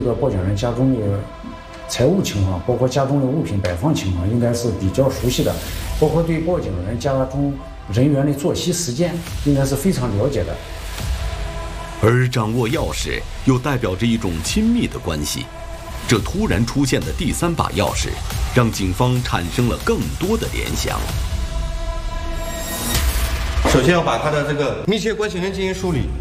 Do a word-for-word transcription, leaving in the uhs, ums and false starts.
这个报警人家中的财务情况，包括家中的物品摆放情况，应该是比较熟悉的，包括对报警人家中人员的作息时间，应该是非常了解的。 而掌握钥匙又代表着一种亲密的关系，这突然出现的第三把钥匙，让警方产生了更多的联想。 首先要把他的这个密切关系人进行梳理。